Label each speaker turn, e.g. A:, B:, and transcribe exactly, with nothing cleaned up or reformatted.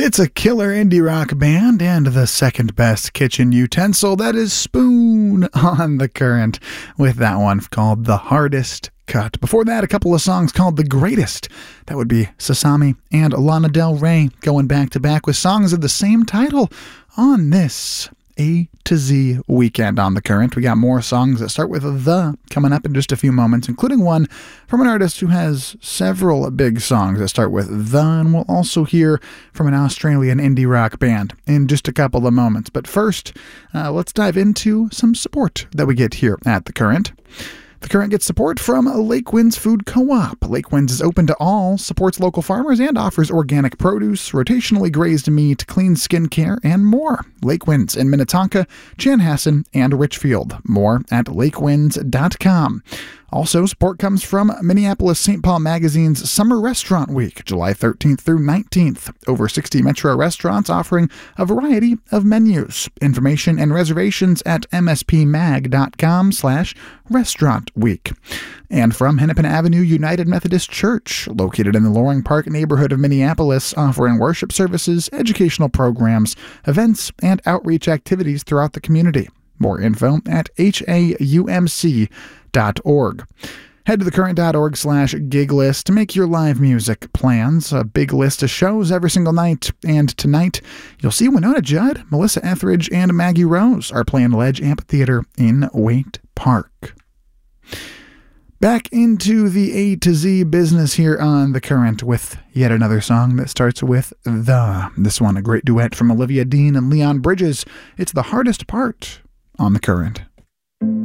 A: It's a killer indie rock band and the second best kitchen utensil. That is Spoon on The Current with that one called The Hardest Cut. Before that, a couple of songs called The Greatest. That would be Sasami and Lana Del Rey going back to back with songs of the same title on this A to Z weekend on The Current. We got more songs that start with The coming up in just a few moments, including one from an artist who has several big songs that start with The, and we'll also hear from an Australian indie rock band in just a couple of moments. But first, uh, let's dive into some support that we get here at The Current. The Current gets support from Lake Winds Food Co-op. Lake Winds is open to all, supports local farmers, and offers organic produce, rotationally grazed meat, clean skincare, and more. Lake Winds in Minnetonka, Chanhassen, and Richfield. More at lake winds dot com. Also, support comes from Minneapolis Saint Paul Magazine's Summer Restaurant Week, July thirteenth through nineteenth. Over sixty Metro restaurants offering a variety of menus. Information and reservations at m s p mag dot com slash restaurant week. And from Hennepin Avenue United Methodist Church, located in the Loring Park neighborhood of Minneapolis, offering worship services, educational programs, events, and outreach activities throughout the community. More info at h a u m c dot org. Head to thecurrent.org slash gig list to make your live music plans. A big list of shows every single night. And tonight, you'll see Winona Judd, Melissa Etheridge, and Maggie Rose are playing Ledge Amphitheater in Waite Park. Back into the A to Z business here on The Current with yet another song that starts with The. This one, a great duet from Olivia Dean and Leon Bridges. It's The Hardest Part on The Current.